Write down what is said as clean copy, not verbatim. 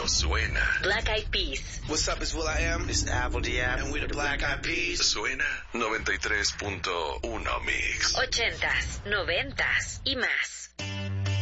Esto suena. Black Eyed Peas. What's up, it's will.i.am. It's Apple D.App. And we're the Black Eyed Peas. Suena 93.1 Mix. 80s, 90s y más.